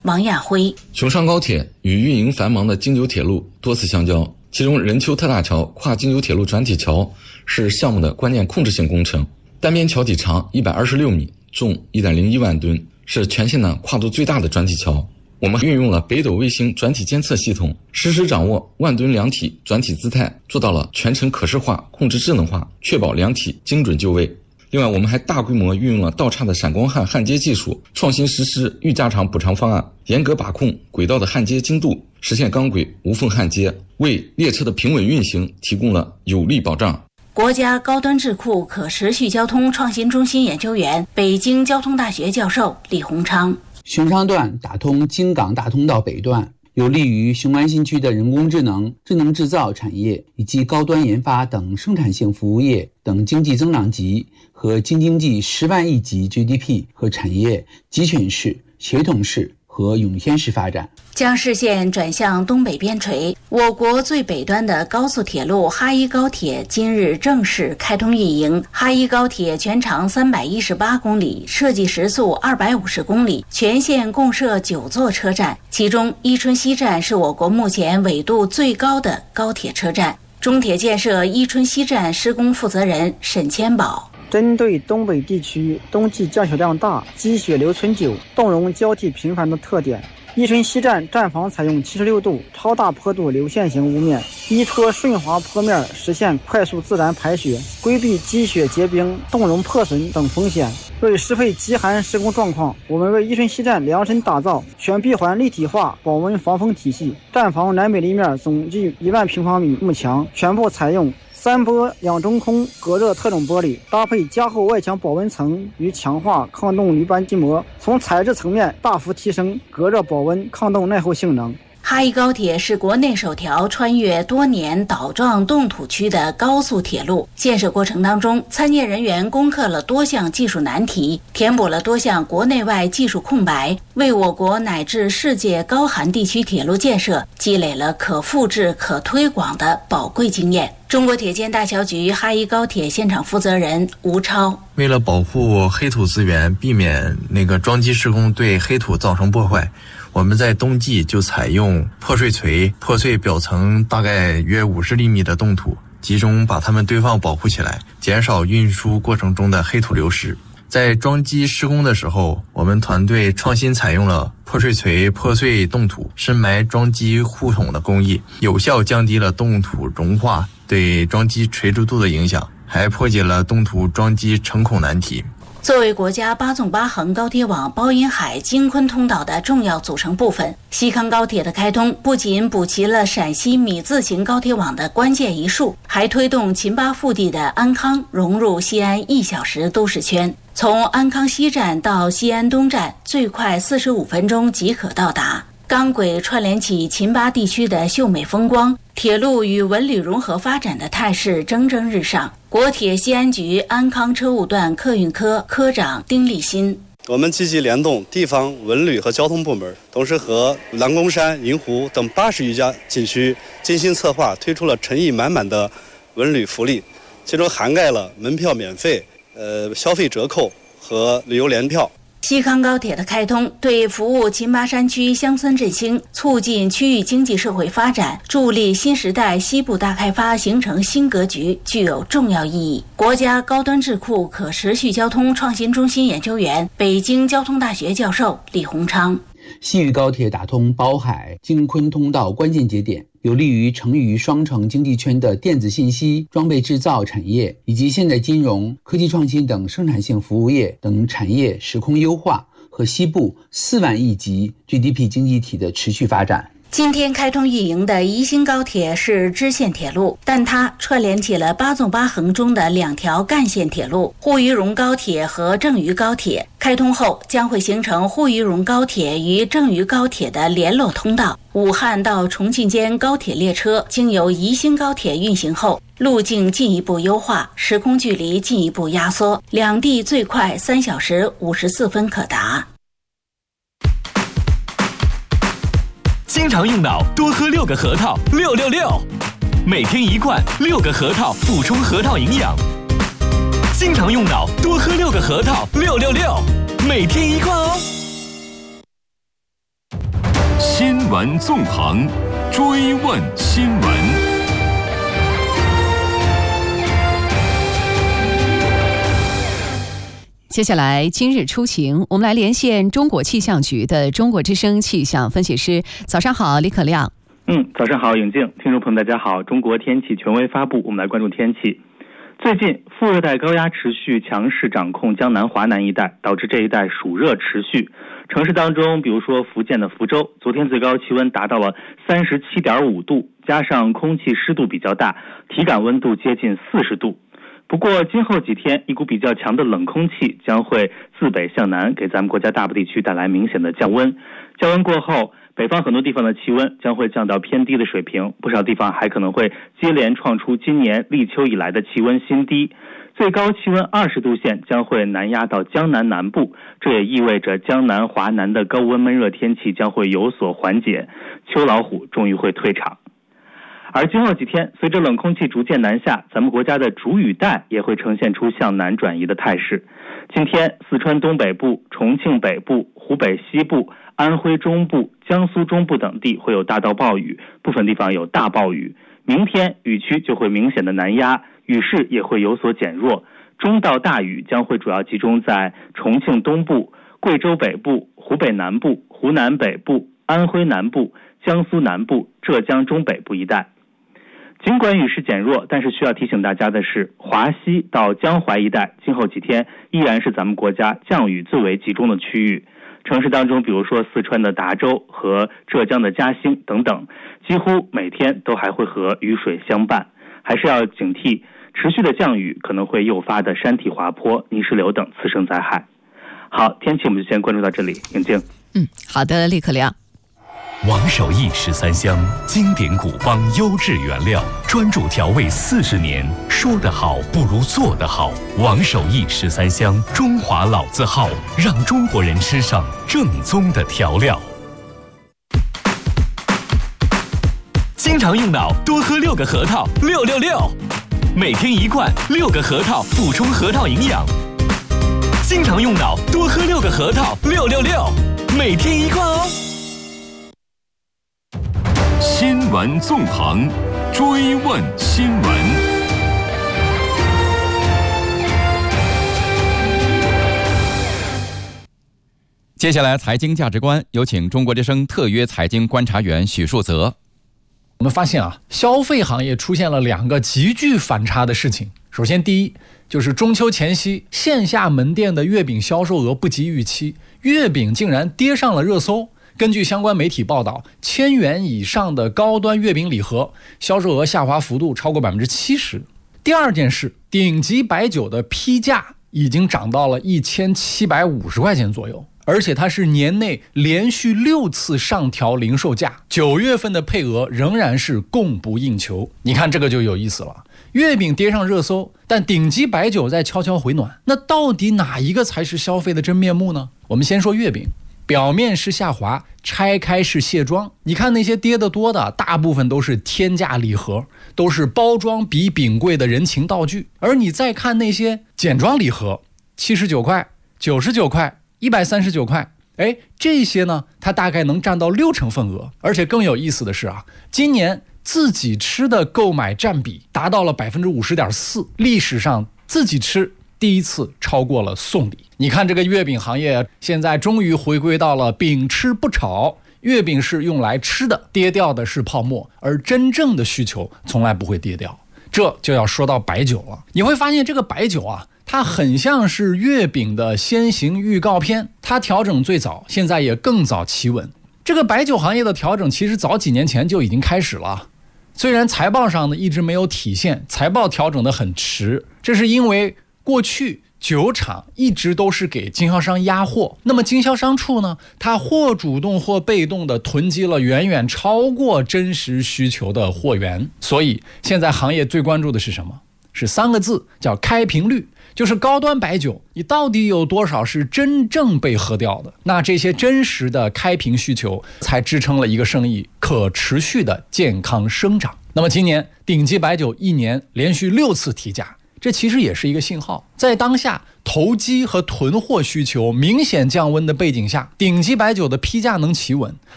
王亚辉。 琼上高铁与运营繁忙的京九铁路多次相交，其中任丘特大桥跨京九铁路转体桥是项目的关键控制性工程，单边桥体长126米，重1.01万吨，是全线的跨度最大的转体桥。我们运用了北斗卫星转体监测系统，实时掌握万吨梁体转体姿态，做到了全程可视化、控制智能化，确保梁体精准就位。另外，我们还大规模运用了道岔的闪光焊焊接技术，创新实施预加长补偿方案，严格把控轨道的焊接精度，实现钢轨无缝焊接，为列车的平稳运行提供了有力保障。 国家高端智库可持续交通创新中心研究员、北京交通大学教授李洪昌。 熊昌段打通京港大通道北段，有利于雄安新区的人工智能、智能制造产业以及高端研发等生产性服务业等经济增长级和京津冀10万亿级 GDP 和产业集群式、协同式和涌现式发展。 将视线转向东北边陲，我国最北端的高速铁路哈伊高铁今日正式开通运营。哈伊高铁全长318公里，设计时速250公里，全线共设9座车站，其中伊春西站是我国目前纬度最高的高铁车站。中铁建设伊春西站施工负责人沈千宝。 针对东北地区冬季降雪量大、积雪留存久、冻融交替频繁的特点，伊春西站站房采用76度超大坡度流线型屋面，依托顺滑坡面实现快速自然排雪，规避积雪结冰、冻融破损等风险。为适配极寒施工状况，我们为伊春西站量身打造全闭环立体化保温防风体系。站房南北立面总计1万平方米幕墙，全部采用3波两中空隔热特种玻璃，搭配加厚外墙保温层与强化抗冻铝矽筋膜，从材质层面大幅提升隔热保温、抗冻耐候性能。 哈伊高铁是国内首条穿越多年岛状冻土区的高速铁路。建设过程当中，参建人员攻克了多项技术难题，填补了多项国内外技术空白，为我国乃至世界高寒地区铁路建设积累了可复制、可推广的宝贵经验。中国铁建大桥局哈伊高铁现场负责人吴超。 为了保护黑土资源，避免桩基施工对黑土造成破坏，我们在冬季就采用破碎锤破碎表层大概约50厘米的冻土，集中把它们堆放保护起来，减少运输过程中的黑土流失。在桩基施工的时候，我们团队创新采用了破碎锤破碎冻土深埋桩基护筒的工艺，有效降低了冻土融化对桩基垂直度的影响，还破解了冻土桩基成孔难题。 作为国家8纵8横高铁网包银海京昆通道的重要组成部分，西康高铁的开通不仅补齐了陕西米字形高铁网的关键一数，还推动秦巴腹地的安康融入西安1小时都市圈。从安康西站到西安东站，最快45分钟即可到达。钢轨串联起秦巴地区的秀美风光，铁路与文旅融合发展的态势蒸蒸日上。国铁西安局安康车务段客运科科长丁立新。 我们积极联动地方文旅和交通部门，同时和蓝公山、银湖等80余家景区精心策划，推出了诚意满满的文旅福利，其中涵盖了门票免费、消费折扣和旅游联票。 西康高铁的开通对服务秦巴山区乡村振兴、促进区域经济社会发展、助力新时代西部大开发形成新格局具有重要意义。国家高端智库可持续交通创新中心研究员、北京交通大学教授李洪昌。 西渝高铁打通宝海京昆通道关键节点，有利于成渝双城经济圈的电子信息、装备制造产业以及现代金融、科技创新等生产性服务业等产业时空优化和西部4万亿级 GDP 经济体的持续发展。 今天开通运营的宜兴高铁是支线铁路，但它串联起了8纵8横中的2条干线铁路沪渝蓉高铁和郑渝高铁。开通后将会形成沪渝蓉高铁与郑渝高铁的联络通道。武汉到重庆间高铁列车经由宜兴高铁运行后，路径进一步优化，时空距离进一步压缩，两地最快3小时54分可达。 经常用脑，多喝6个核桃，666，每天1罐，6个核桃补充核桃营养。经常用脑，多喝6个核桃，666，每天1罐哦。 闻纵横，追问新闻。 接下来今日出行，我们来连线中国气象局的中国之声气象分析师。早上好，李可亮。 早上好，永静。听众朋友大家好，中国天气权威发布，我们来关注天气。最近副热带高压持续强势掌控江南华南一带，导致这一带暑热持续。城市当中，比如说福建的福州，昨天最高气温达到了37.5度，加上空气湿度比较大，体感温度接近40度。不过今后几天，一股比较强的冷空气将会自北向南，给咱们国家大部地区带来明显的降温。降温过后，北方很多地方的气温将会降到偏低的水平，不少地方还可能会接连创出今年立秋以来的气温新低。最高气温20度线将会南压到江南南部，这也意味着江南华南的高温闷热天气将会有所缓解，秋老虎终于会退场。而今后几天，随着冷空气逐渐南下，咱们国家的主雨带也会呈现出向南转移的态势。今天，四川东北部、重庆北部、湖北西部、安徽中部、江苏中部等地会有大到暴雨，部分地方有大暴雨。明天雨区就会明显的南压，雨势也会有所减弱，中到大雨将会主要集中在重庆东部、贵州北部、湖北南部、湖南北部、安徽南部、江苏南部、浙江中北部一带。尽管雨势减弱，但是需要提醒大家的是，华西到江淮一带今后几天依然是咱们国家降雨最为集中的区域。城市当中，比如说四川的达州和浙江的嘉兴等等，几乎每天都还会和雨水相伴，还是要警惕持续的降雨可能会诱发的山体滑坡、泥石流等次生灾害。好，天气我们就先关注到这里，永静。 好的，李可亮。 王守义13香，经典古方优质原料，专注调味40年。说得好不如做得好。王守义13香，中华老字号，让中国人吃上正宗的调料。经常用脑，多喝6个核桃，666。每天1罐，6个核桃，补充核桃营养。经常用脑，多喝6个核桃，666。每天1罐哦。新闻纵横，追问新闻。 接下来财经价值观，有请中国之声特约财经观察员许树泽。 我们发现消费行业出现了2个极具反差的事情。首先，第一就是中秋前夕，线下门店的月饼销售额不及预期，月饼竟然跌上了热搜。根据相关媒体报道，1000元以上的高端月饼礼盒销售额下滑幅度超过70%。第二件事，顶级白酒的批价已经涨到了1750块钱左右，而且它是年内连续6次上调零售价，9月份的配额仍然是供不应求。你看这个就有意思了，月饼跌上热搜，但顶级白酒在悄悄回暖，那到底哪一个才是消费的真面目呢？我们先说月饼，表面是下滑，拆开是卸妆。你看那些跌得多的，大部分都是天价礼盒，都是包装比饼贵的人情道具。而你再看那些简装礼盒，79块、99块、139块，这些呢，它大概能占到60%份额。而且更有意思的是今年自己吃的购买占比达到了50.4%，历史上自己吃第一次超过了送礼。你看这个月饼行业现在终于回归到了饼吃不炒，月饼是用来吃的，跌掉的是泡沫，而真正的需求从来不会跌掉。这就要说到白酒了。你会发现这个白酒它很像是月饼的先行预告片，它调整最早，现在也更早企稳。这个白酒行业的调整其实早几年前就已经开始了，虽然财报上呢一直没有体现，财报调整得很迟，这是因为过去酒厂一直都是给经销商压货，那么经销商处呢，它或主动或被动的囤积了远远超过真实需求的货源。所以现在行业最关注的是什么？是3个字，叫开瓶率，就是高端白酒你到底有多少是真正被喝掉的。那这些真实的开瓶需求才支撑了一个生意可持续的健康生长。那么今年顶级白酒1年连续6次提价，这其实也是一个信号。在当下投机和囤货需求明显降温的背景下，顶级白酒的批价能企稳，